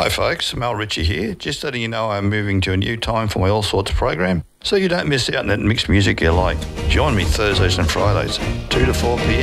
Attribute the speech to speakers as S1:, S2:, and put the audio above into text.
S1: Hi folks, Mel Ritchie here. Just letting you know I'm moving to a new time for my All Sorts program, so you don't miss out on that mixed music you like. Join me Thursdays and Fridays, 2 to 4 p.m.